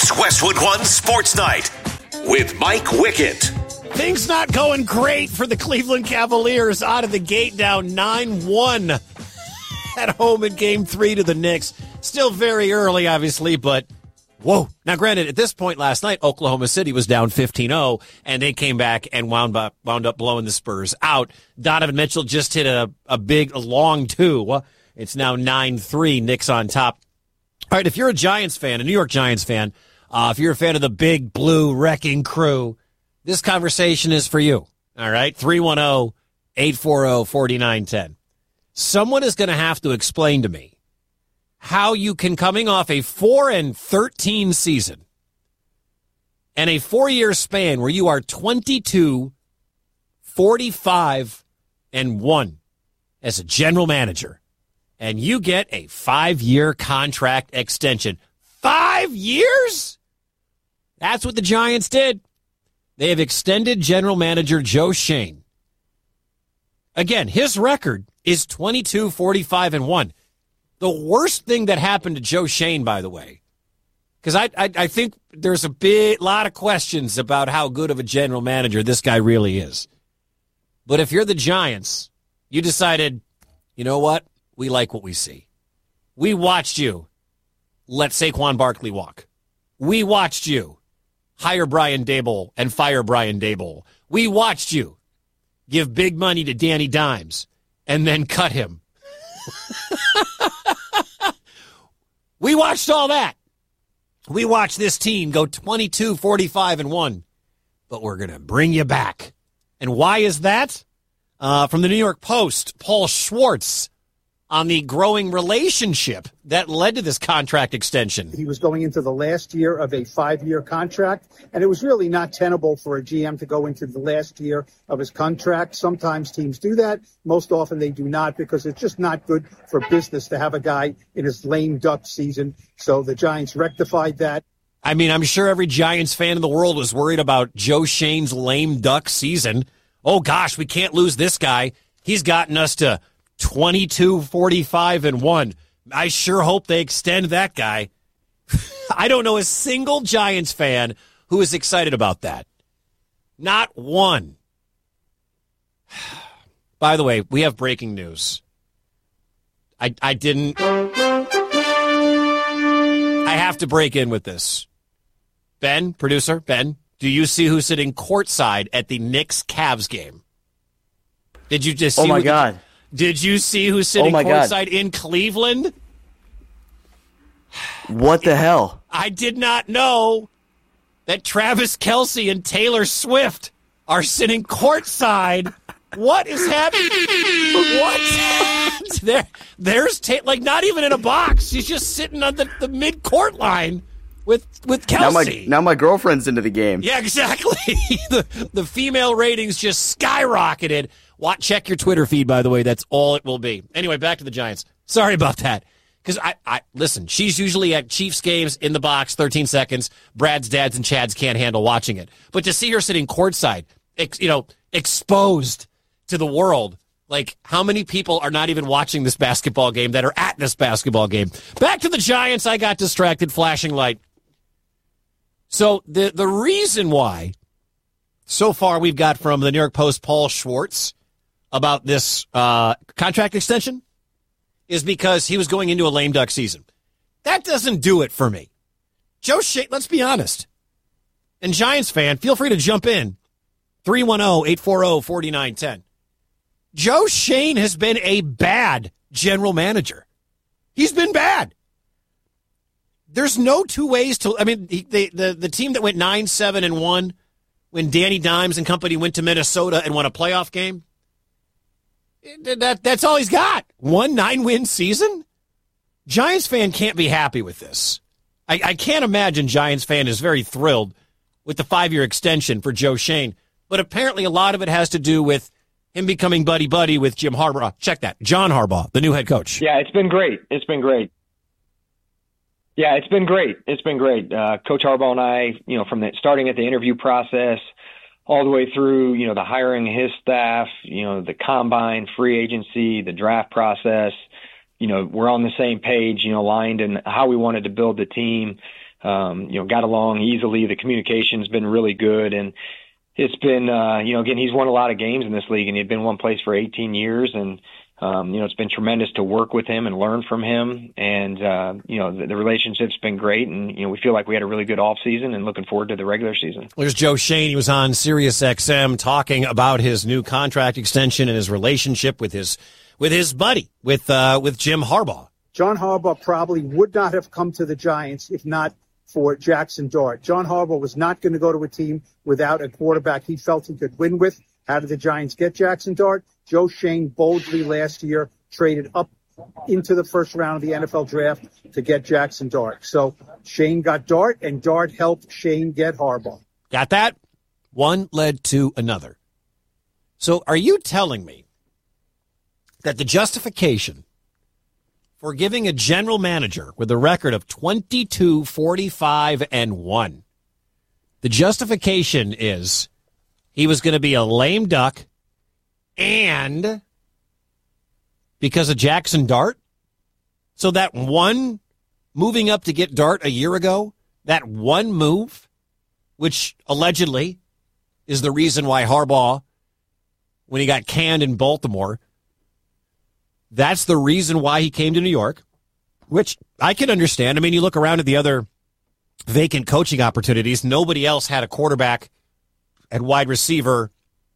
It's Westwood One Sports Night with Mike Wickett. Things not going great for the Cleveland Cavaliers out of the gate, down 9-1 at home in Game 3 to the Knicks. Still very early, obviously, but whoa. Now, granted, at this point last night, Oklahoma City was down 15-0, and they came back and wound up blowing the Spurs out. Donovan Mitchell just hit a big, long two. It's now 9-3, Knicks on top. All right, if you're a Giants fan, a New York Giants fan, if you're a fan of the Big Blue Wrecking Crew, this conversation is for you. All right, 310-840-4910. Someone is going to have to explain to me how you can, coming off a 4-13 season and a 4-year span where you are 22-45-1 as a general manager, and you get a 5-year contract extension. 5 years? That's what the Giants did. They have extended general manager Joe Schoen. Again, his record is 22-45-1. The worst thing that happened to Joe Schoen, by the way, because I think there's a lot of questions about how good of a general manager this guy really is. But if you're the Giants, you decided, you know what? We like what we see. We watched you let Saquon Barkley walk. We watched you hire Brian Daboll and fire Brian Daboll. We watched you give big money to Danny Dimes and then cut him. We watched all that. We watched this team go 22-45-1, but we're going to bring you back. And why is that? From the New York Post, Paul Schwartz on the growing relationship that led to this contract extension. He was going into the last year of a 5-year contract, and it was really not tenable for a GM to go into the last year of his contract. Sometimes teams do that. Most often they do not, because it's just not good for business to have a guy in his lame duck season. So the Giants rectified that. I mean, I'm sure every Giants fan in the world was worried about Joe Schoen's lame duck season. Oh, gosh, we can't lose this guy. He's gotten us to 22-45-1. I sure hope they extend that guy. I don't know a single Giants fan who is excited about that. Not one. By the way, we have breaking news. I have to break in with this. Ben, producer, Ben, do you see who's sitting courtside at the Knicks-Cavs game? Did you just see? Oh, my God. Did you see who's sitting courtside in Cleveland? What the hell? I did not know that Travis Kelce and Taylor Swift are sitting courtside. What is happening? What? There's like not even in a box. She's just sitting on the mid-court line with Kelce. Now my girlfriend's into the game. Yeah, exactly. The female ratings just skyrocketed. Check your Twitter feed, by the way. That's all it will be. Anyway, back to the Giants. Sorry about that. Because listen, she's usually at Chiefs games in the box, 13 seconds. Brad's dads and Chads can't handle watching it. But to see her sitting courtside, exposed to the world, like how many people are not even watching this basketball game that are at this basketball game? Back to the Giants. I got distracted, flashing light. So the reason why so far we've got from the New York Post, Paul Schwartz, about this contract extension is because he was going into a lame duck season. That doesn't do it for me. Joe Schoen, let's be honest. And Giants fan, feel free to jump in. 310-840-4910. Joe Schoen has been a bad general manager. He's been bad. There's no two ways to. I mean, the team that went 9-7-1 when Danny Dimes and company went to Minnesota and won a playoff game. That's all he's got. 1 9-win season? Giants fan can't be happy with this. I can't imagine Giants fan is very thrilled with the 5-year extension for Joe Schoen. But apparently a lot of it has to do with him becoming buddy-buddy with Jim Harbaugh. Check that. John Harbaugh, the new head coach. Yeah, it's been great. Yeah, it's been great. Coach Harbaugh and I, from starting at the interview process all the way through, the hiring of his staff, the combine, free agency, the draft process, we're on the same page, aligned in how we wanted to build the team. got along easily. The communication's been really good, and it's been, again, he's won a lot of games in this league, and he'd been one place for 18 years, and it's been tremendous to work with him and learn from him. And, the relationship's been great. And, we feel like we had a really good off season and looking forward to the regular season. There's Joe Schoen. He was on Sirius XM talking about his new contract extension and his relationship with his buddy, with Jim Harbaugh. John Harbaugh probably would not have come to the Giants if not for Jackson Dart. John Harbaugh was not going to go to a team without a quarterback he felt he could win with. How did the Giants get Jackson Dart? Joe Schoen boldly last year traded up into the first round of the NFL draft to get Jackson Dart. So Schoen got Dart, and Dart helped Schoen get Harbaugh. Got that? One led to another. So are you telling me that the justification for giving a general manager with a record of 22-45-1, the justification is he was going to be a lame duck and because of Jackson Dart? So that one moving up to get Dart a year ago, that one move, which allegedly is the reason why Harbaugh, when he got canned in Baltimore, that's the reason why he came to New York, which I can understand. I mean, you look around at the other vacant coaching opportunities. Nobody else had a quarterback and wide receiver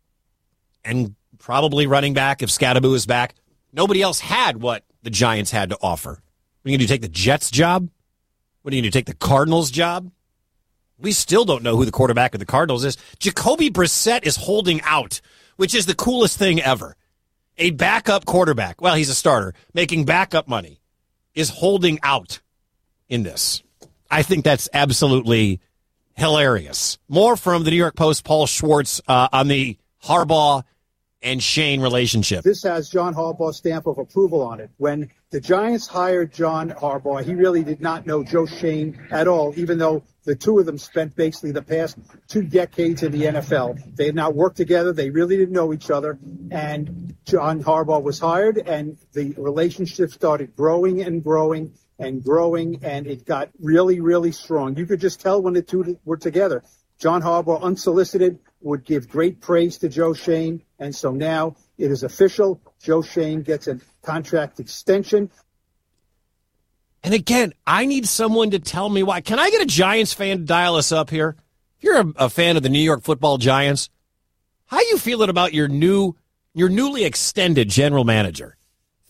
and probably running back if Scadaboo is back. Nobody else had what the Giants had to offer. What are you going to do, take the Jets job? What are you going to do, take the Cardinals job? We still don't know who the quarterback of the Cardinals is. Jacoby Brissett is holding out, which is the coolest thing ever. A backup quarterback, well, he's a starter, making backup money, is holding out in this. I think that's absolutely hilarious. More from the New York Post, Paul Schwartz, on the Harbaugh and Schoen relationship. This has John Harbaugh's stamp of approval on it. When the Giants hired John Harbaugh, he really did not know Joe Schoen at all, even though the two of them spent basically the past 2 decades in the NFL. They had not worked together. They really didn't know each other. And John Harbaugh was hired, and the relationship started growing and growing and growing, and it got really, really strong. You could just tell when the two were together. John Harbaugh, unsolicited, would give great praise to Joe Schoen, and so now it is official. Joe Schoen gets a contract extension. And again, I need someone to tell me why. Can I get a Giants fan to dial us up here? If you're a fan of the New York Football Giants, how you feeling about your newly extended general manager?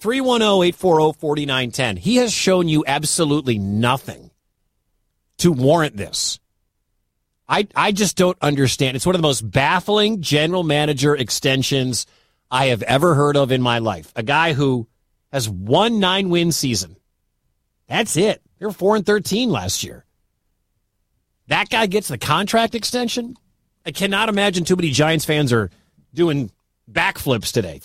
310-840-4910. He has shown you absolutely nothing to warrant this. I just don't understand. It's one of the most baffling general manager extensions I have ever heard of in my life. A guy who has won 9-win season. That's it. They were 4-13 last year. That guy gets the contract extension? I cannot imagine too many Giants fans are doing backflips today.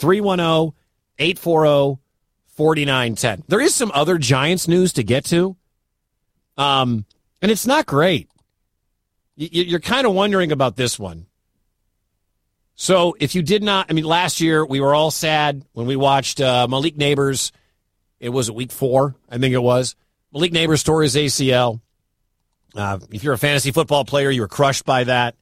310-840-4910. There is some other Giants news to get to. And it's not great. You're kind of wondering about this one. So if you did not, last year we were all sad when we watched Malik Neighbors. It was week 4, I think it was. Malik Neighbors tore his ACL. If you're a fantasy football player, you were crushed by that.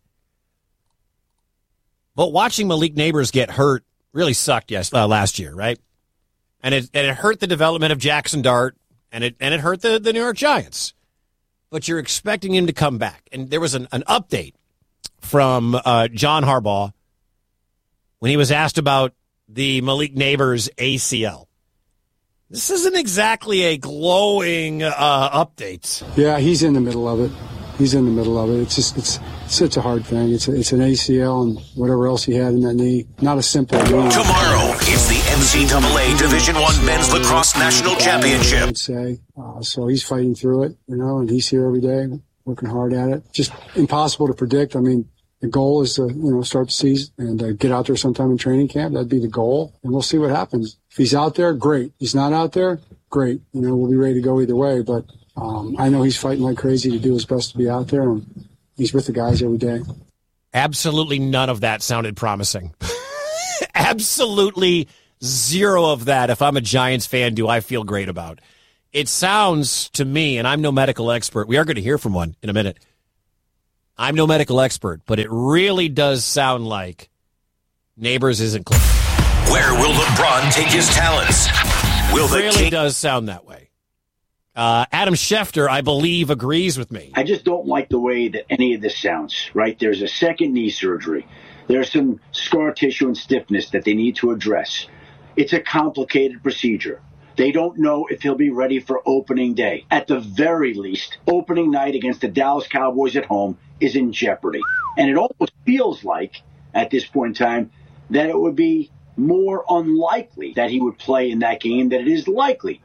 But watching Malik Neighbors get hurt really sucked last year, right? And it hurt the development of Jackson Dart, and it hurt the New York Giants. But you're expecting him to come back. And there was an update from John Harbaugh when he was asked about the Malik Neighbors ACL. This isn't exactly a glowing update. Yeah, he's in the middle of it. It's such a hard thing. It's an ACL and whatever else he had in that knee. Not a simple knee. Tomorrow, it's the NCAA Division I Men's Lacrosse National Championship. I'd say. So he's fighting through it, and he's here every day, working hard at it. Just impossible to predict. The goal is to, start the season and get out there sometime in training camp. That'd be the goal, and we'll see what happens. If he's out there, great. If he's not out there, great. We'll be ready to go either way, but I know he's fighting like crazy to do his best to be out there, and he's with the guys every day. Absolutely none of that sounded promising. Absolutely zero of that, if I'm a Giants fan, do I feel great about. It sounds to me, and I'm no medical expert. We are going to hear from one in a minute. I'm no medical expert, but it really does sound like Neighbors isn't clear. Where will LeBron take his talents? Will the really does sound that way. Adam Schefter, I believe, agrees with me. I just don't like the way that any of this sounds, right? There's a second knee surgery. There's some scar tissue and stiffness that they need to address. It's a complicated procedure. They don't know if he'll be ready for opening day. At the very least, opening night against the Dallas Cowboys at home is in jeopardy. And it almost feels like, at this point in time, that it would be more unlikely that he would play in that game than it is likely.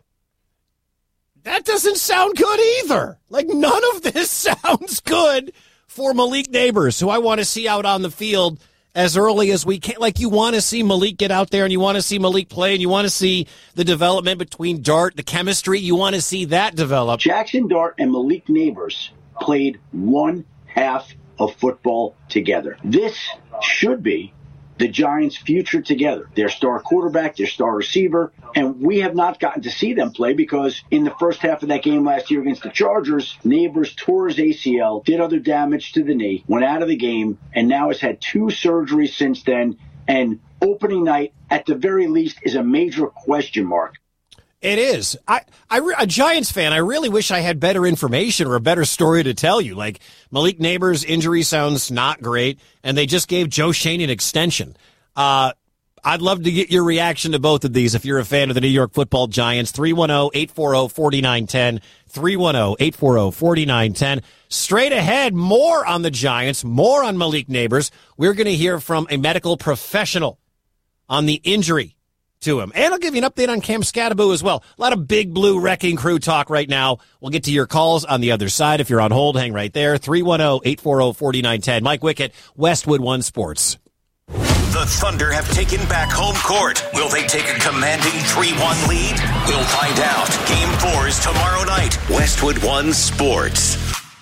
That doesn't sound good either. Like, none of this sounds good for Malik Neighbors, who I want to see out on the field as early as we can. Like, you want to see Malik get out there, and you want to see Malik play, and you want to see the development between Dart, the chemistry. You want to see that develop. Jackson Dart and Malik Neighbors played one half of football together. This should be the Giants' future together. Their star quarterback, their star receiver, and we have not gotten to see them play because in the first half of that game last year against the Chargers, Neighbors tore his ACL, did other damage to the knee, went out of the game, and now has had 2 surgeries since then, and opening night, at the very least, is a major question mark. It is. A Giants fan, I really wish I had better information or a better story to tell you. Like, Malik Neighbors' injury sounds not great, and they just gave Joe Schoen an extension. I'd love to get your reaction to both of these if you're a fan of the New York Football Giants. 310-840-4910. 310-840-4910. Straight ahead, more on the Giants, more on Malik Neighbors. We're going to hear from a medical professional on the injury to him. And I'll give you an update on Cam Scatterbo as well. A lot of Big Blue Wrecking Crew talk right now. We'll get to your calls on the other side. If you're on hold, hang right there. 310-840-4910. Mike Wickett, Westwood One Sports. The Thunder have taken back home court. Will they take a commanding 3-1 lead? We'll find out. Game 4 is tomorrow night. Westwood One Sports.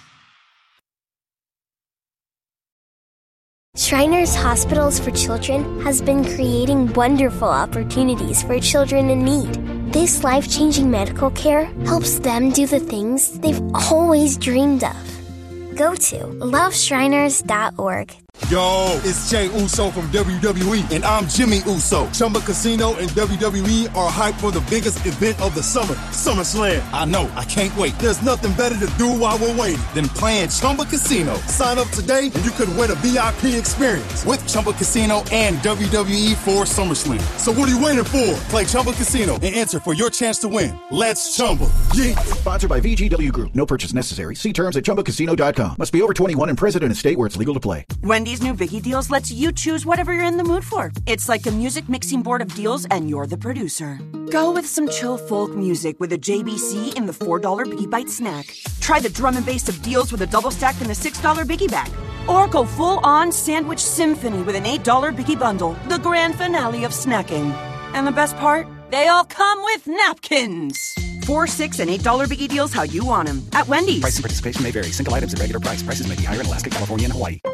Shriners Hospitals for Children has been creating wonderful opportunities for children in need. This life-changing medical care helps them do the things they've always dreamed of. Go to loveshriners.org. Yo, it's Jey Uso from WWE, and I'm Jimmy Uso. Chumba Casino and WWE are hyped for the biggest event of the summer, SummerSlam. I know, I can't wait. There's nothing better to do while we're waiting than playing Chumba Casino. Sign up today, and you could win a VIP experience with Chumba Casino and WWE for SummerSlam. So what are you waiting for? Play Chumba Casino and enter for your chance to win. Let's Chumba. Yeah. Sponsored by VGW Group. No purchase necessary. See terms at ChumbaCasino.com. Must be over 21 and present in a state where it's legal to play. Wendy's new Biggie Deals lets you choose whatever you're in the mood for. It's like a music mixing board of deals, and you're the producer. Go with some chill folk music with a JBC in the $4 Biggie Bite snack. Try the drum and bass of deals with a double stack in the $6 Biggie Bag. Or go full-on sandwich symphony with an $8 Biggie Bundle, the grand finale of snacking. And the best part? They all come with napkins. $4, $6, and $8 Biggie Deals how you want them. At Wendy's. Price and participation may vary. Single items at regular price. Prices may be higher in Alaska, California, and Hawaii.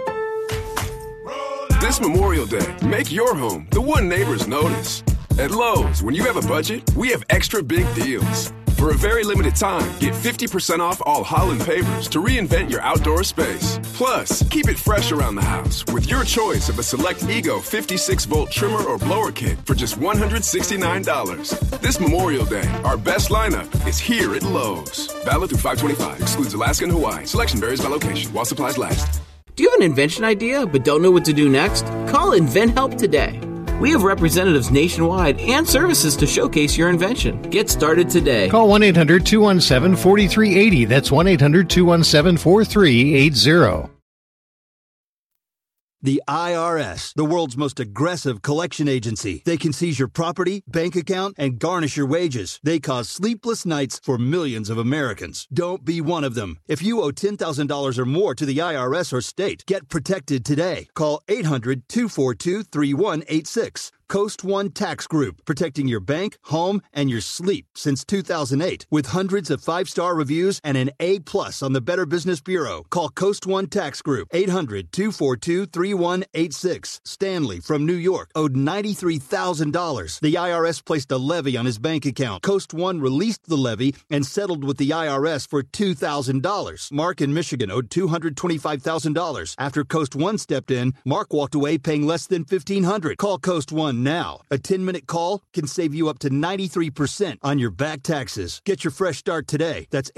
This Memorial Day, make your home the one neighbors notice. At Lowe's, when you have a budget, we have extra big deals. For a very limited time, get 50% off all Holland pavers to reinvent your outdoor space. Plus, keep it fresh around the house with your choice of a select Ego 56-volt trimmer or blower kit for just $169. This Memorial Day, our best lineup is here at Lowe's. Valid through 5/25. Excludes Alaska and Hawaii. Selection varies by location while supplies last. Do you have an invention idea but don't know what to do next? Call InventHelp today. We have representatives nationwide and services to showcase your invention. Get started today. Call 1-800-217-4380. That's 1-800-217-4380. The IRS, the world's most aggressive collection agency. They can seize your property, bank account, and garnish your wages. They cause sleepless nights for millions of Americans. Don't be one of them. If you owe $10,000 or more to the IRS or state, get protected today. Call 800-242-3186. Coast One Tax Group, protecting your bank, home, and your sleep since 2008. With hundreds of 5-star reviews and an A+ on the Better Business Bureau. Call Coast One Tax Group, 800-242-3186. Stanley from New York owed $93,000. The IRS placed a levy on his bank account. Coast One released the levy and settled with the IRS for $2,000. Mark in Michigan owed $225,000. After Coast One stepped in, Mark walked away paying less than $1,500. Call Coast One now. A 10-minute call can save you up to 93% on your back taxes. Get your fresh start today. That's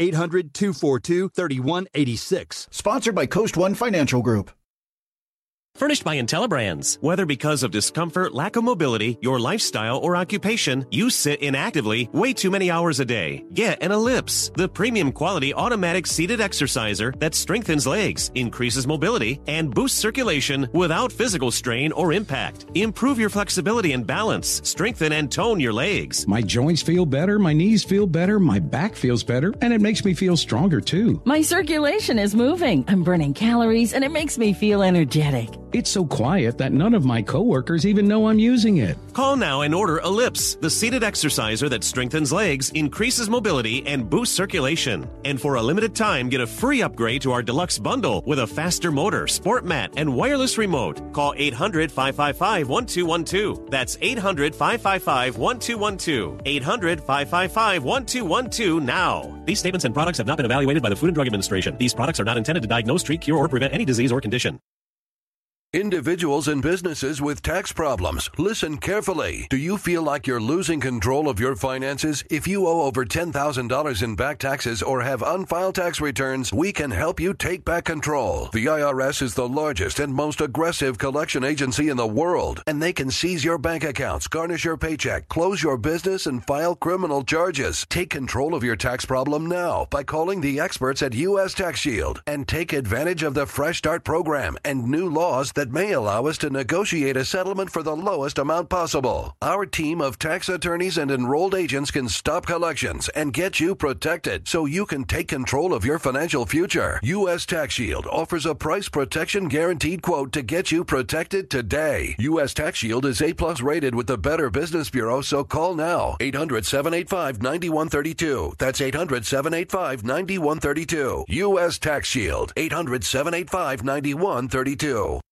800-242-3186. Sponsored by Coast One Financial Group. Furnished by IntelliBrands. Whether because of discomfort, lack of mobility, your lifestyle, or occupation, you sit inactively way too many hours a day. Get an Ellipse, the premium quality automatic seated exerciser that strengthens legs, increases mobility, and boosts circulation without physical strain or impact. Improve your flexibility and balance, strengthen and tone your legs. My joints feel better, my knees feel better, my back feels better, and it makes me feel stronger too. My circulation is moving, I'm burning calories, and it makes me feel energetic. It's so quiet that none of my coworkers even know I'm using it. Call now and order Ellipse, the seated exerciser that strengthens legs, increases mobility, and boosts circulation. And for a limited time, get a free upgrade to our deluxe bundle with a faster motor, sport mat, and wireless remote. Call 800-555-1212. That's 800-555-1212. 800-555-1212 now. These statements and products have not been evaluated by the Food and Drug Administration. These products are not intended to diagnose, treat, cure, or prevent any disease or condition. Individuals and businesses with tax problems, listen carefully. Do you feel like you're losing control of your finances? If you owe over $10,000 in back taxes or have unfiled tax returns, we can help you take back control. The IRS is the largest and most aggressive collection agency in the world, and they can seize your bank accounts, garnish your paycheck, close your business, and file criminal charges. Take control of your tax problem now by calling the experts at U.S. Tax Shield and take advantage of the Fresh Start program and new laws that may allow us to negotiate a settlement for the lowest amount possible. Our team of tax attorneys and enrolled agents can stop collections and get you protected so you can take control of your financial future. U.S. Tax Shield offers a price protection guaranteed quote to get you protected today. U.S. Tax Shield is A+ rated with the Better Business Bureau, so call now. 800-785-9132. That's 800-785-9132. U.S. Tax Shield. 800-785-9132.